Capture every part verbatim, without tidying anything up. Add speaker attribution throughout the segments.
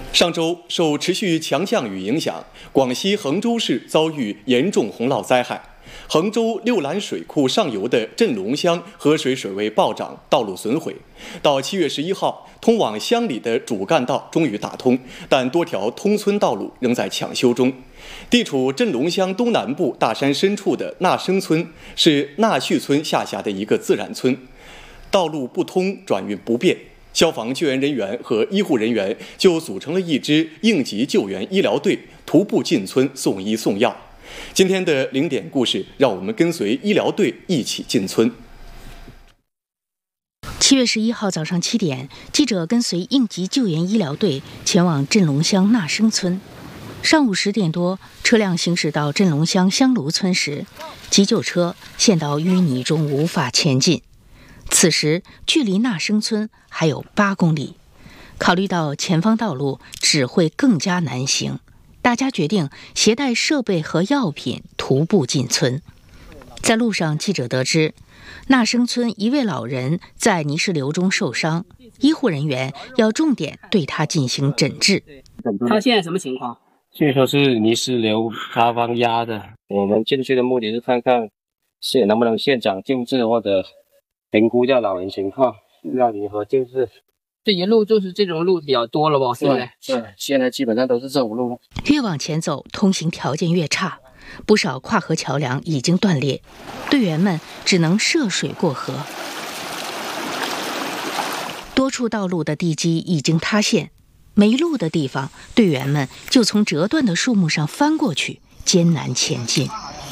Speaker 1: 上周受持续强降雨影响，广西衡州市遭遇严重洪涝灾害。衡州六兰水库上游的镇龙乡河水水位暴涨，道路损毁。到七月十一号，通往乡里的主干道终于打通，但多条通村道路仍在抢修中。地处镇龙乡东南部大山深处的纳生村是纳旭村下辖的一个自然村，道路不通，转运不便。消防救援人员和医护人员就组成了一支应急救援医疗队，徒步进村送医送药。今天的零点故事，让我们跟随医疗队一起进村。
Speaker 2: 七月十一号早上七点，记者跟随应急救援医疗队前往镇龙乡纳生村。上午十点多，车辆行驶到镇龙乡香炉村时，急救车陷到淤泥中无法前进。此时距离纳生村还有八公里，考虑到前方道路只会更加难行，大家决定携带设备和药品徒步进村。在路上，记者得知纳生村一位老人在泥石流中受伤，医护人员要重点对他进行诊治。
Speaker 3: 他现在什么情况？
Speaker 4: 据说是泥石流塌方压的。我们进去的目的是看看现能不能现场救治或者评估一下老人情况，让你和救治。
Speaker 3: 这一路就是这种路比较多了吧？现在
Speaker 4: 对，现在基本上都是这种路。
Speaker 2: 越往前走，通行条件越差，不少跨河桥梁已经断裂，队员们只能涉水过河。多处道路的地基已经塌陷，没路的地方，队员们就从折断的树木上翻过去，艰难前进。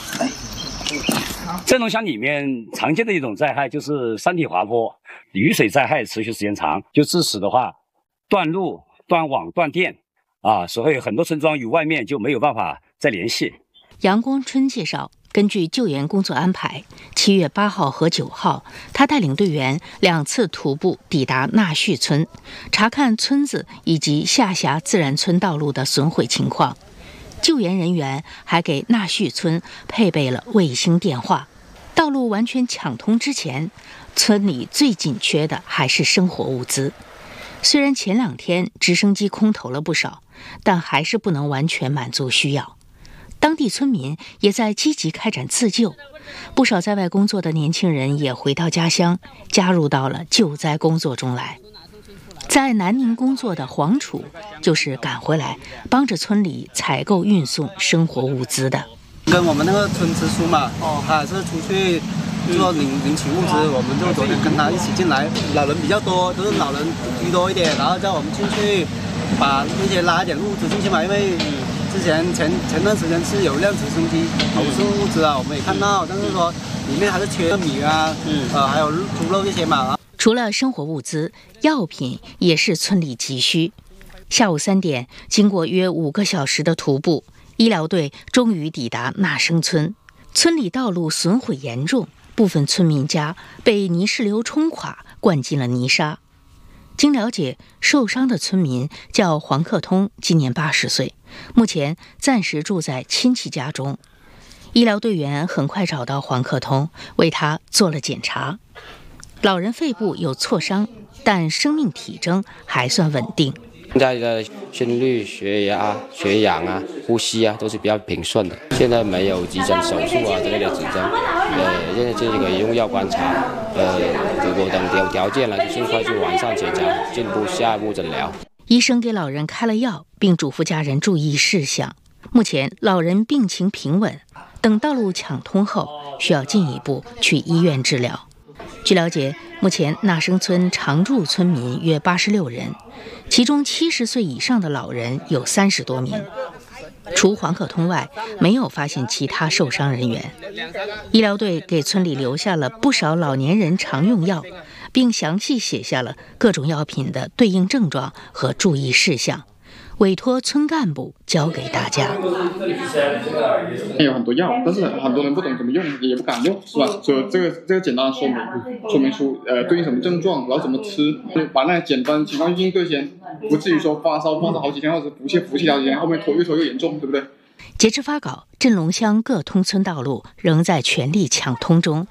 Speaker 5: 镇龙乡里面常见的一种灾害就是山体滑坡，雨水灾害持续时间长，就致使的话断路、断网、断电啊，所以很多村庄与外面就没有办法再联系。
Speaker 2: 杨光春介绍，根据救援工作安排，七月八号和九号，他带领队员两次徒步抵达纳旭村，查看村子以及下辖自然村道路的损毁情况。救援人员还给纳旭村配备了卫星电话。道路完全抢通之前，村里最紧缺的还是生活物资。虽然前两天直升机空投了不少，但还是不能完全满足需要。当地村民也在积极开展自救，不少在外工作的年轻人也回到家乡，加入到了救灾工作中来。在南宁工作的黄楚就是赶回来帮着村里采购运送生活物资的。
Speaker 6: 跟我们那个村支书嘛，哦，他也是出去做领领取物资，我们就昨天跟他一起进来。老人比较多，都是老人居多一点，然后叫我们进去把那些拉一点物资进去嘛，因为之前前前段时间是有一辆直升机投送物资啊，我们也看到，但是说里面还是缺米啊，嗯，呃，还有猪肉这些嘛。
Speaker 2: 除了生活物资，药品也是村里急需。下午三点，经过约五个小时的徒步，医疗队终于抵达纳生村。村里道路损毁严重，部分村民家被泥石流冲垮，灌进了泥沙。经了解，受伤的村民叫黄克通，今年八十岁，目前暂时住在亲戚家中。医疗队员很快找到黄克通，为他做了检查。老人肺部有挫伤，但生命体征还算稳定。
Speaker 4: 现在的心率、血压、血氧啊、呼吸啊都是比较平顺的。现在没有急诊手术啊之类的指征，呃，现在这个用药观察，呃，如果等有条件了，就尽快去完善检查，进一步下一步诊疗。
Speaker 2: 医生给老人开了药，并嘱咐家人注意事项。目前老人病情平稳，等道路抢通后，需要进一步去医院治疗。据了解，目前纳生村常住村民约八十六人，其中七十岁以上的老人有三十多名。除黄可通外，没有发现其他受伤人员。医疗队给村里留下了不少老年人常用药，并详细写下了各种药品的对应症状和注意事项，委托村干部教给大家。
Speaker 7: 有很多药，但是很多人不懂怎么用，也不敢用，是吧？所以这个这个简单的说明，说明出呃对应什么症状，然后怎么吃，把那简单情况应对先，不至于说发烧发烧好几天，或者腹泻腹泻好几天，后面拖越拖越严重，对不对？
Speaker 2: 截至发稿，镇龙乡各通村道路仍在全力抢通中，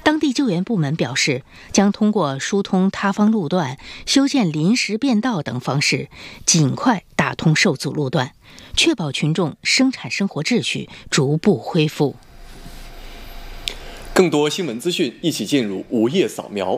Speaker 2: 当地救援部门表示，将通过疏通塌方路段、修建临时便道等方式，尽快打通受阻路段，确保群众生产生活秩序逐步恢复。
Speaker 1: 更多新闻资讯，一起进入午夜扫描。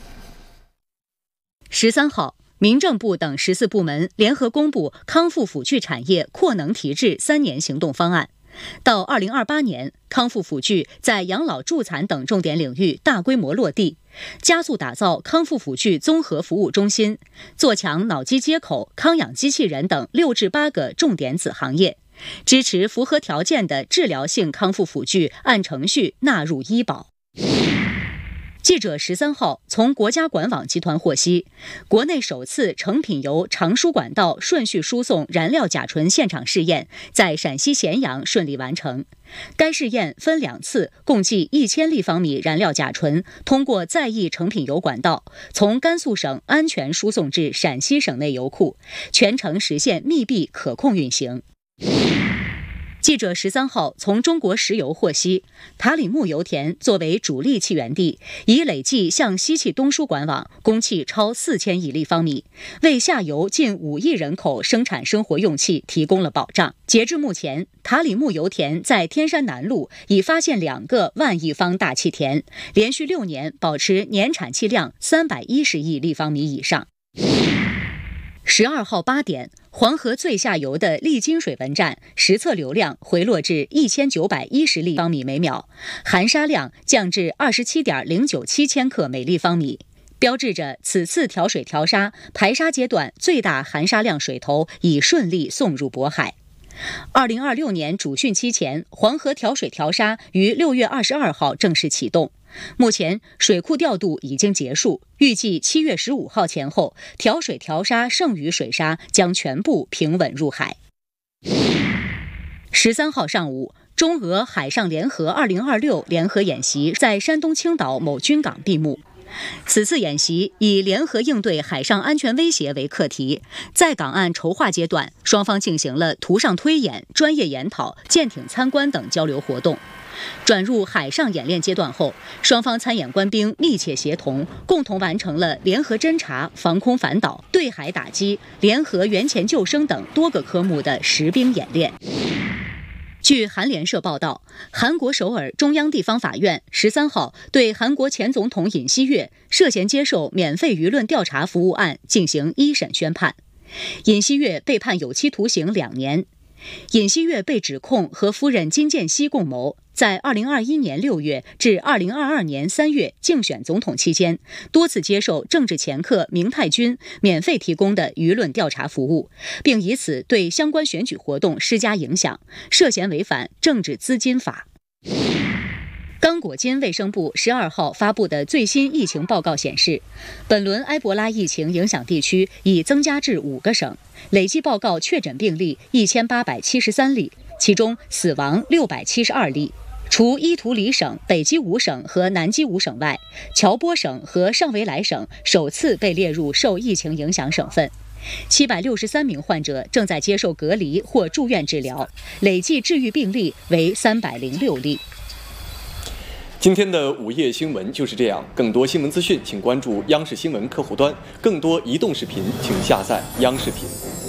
Speaker 8: 十三号，民政部等十四部门联合公布康复辅具产业扩能提质三年行动方案。到二零二八年，康复辅具在养老助残等重点领域大规模落地，加速打造康复辅具综合服务中心，做强脑机接口、康养机器人等六至八个重点子行业，支持符合条件的治疗性康复辅具按程序纳入医保。记者十三号从国家管网集团获悉，国内首次成品油长输管道顺序输送燃料甲醇现场试验在陕西咸阳顺利完成。该试验分两次，共计一千立方米燃料甲醇通过在役成品油管道，从甘肃省安全输送至陕西省内油库，全程实现密闭可控运行。记者十三号从中国石油获悉，塔里木油田作为主力气源地，已累计向西气东输管网供气超四千亿立方米，为下游近五亿人口生产生活用气提供了保障。截至目前，塔里木油田在天山南麓已发现两个万亿方大气田，连续六年保持年产气量三百一十亿立方米以上。十二号八点，黄河最下游的丽金水文站实测流量回落至一千九百一十立方米每秒，含沙量降至二十七点零九七千克每立方米，标志着此次调水调沙排沙阶段最大含沙量水头已顺利送入渤海。二零二六年主汛期前，黄河调水调沙于六月二十二号正式启动。目前水库调度已经结束，预计七月十五号前后，调水调沙剩余水沙将全部平稳入海。十三号上午，中俄海上联合二零二六联合演习在山东青岛某军港闭幕。此次演习以联合应对海上安全威胁为课题，在港岸筹划阶段，双方进行了图上推演、专业研讨、舰艇参观等交流活动。转入海上演练阶段后，双方参演官兵密切协同，共同完成了联合侦察、防空反导、对海打击、联合援前救生等多个科目的实兵演练。据韩联社报道，韩国首尔中央地方法院十三号对韩国前总统尹锡悦涉嫌接受免费舆论调查服务案进行一审宣判，尹锡悦被判有期徒刑两年。尹锡悦被指控和夫人金建熙共谋，在二零二一年六月至二零二二年三月竞选总统期间，多次接受政治掮客明泰君免费提供的舆论调查服务，并以此对相关选举活动施加影响，涉嫌违反政治资金法。刚果金卫生部十二号发布的最新疫情报告显示，本轮埃博拉疫情影响地区已增加至五个省，累计报告确诊病例一千八百七十三例，其中死亡六百七十二例。除伊图里省、北基伍省和南基伍省外，乔波省和上维莱省首次被列入受疫情影响省份。七百六十三名患者正在接受隔离或住院治疗，累计治愈病例为三百零六例。
Speaker 1: 今天的午夜新闻就是这样，更多新闻资讯请关注央视新闻客户端，更多移动视频请下载央视频。